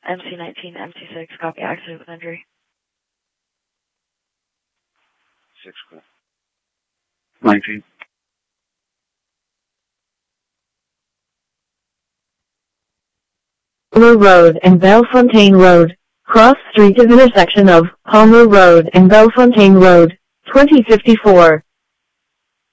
MC19, MC6, copy, accident with injury. 6 clear. 19. Palmer Road and Bellefontaine Road. Cross street of intersection of Palmer Road and Bellefontaine Road. 2054.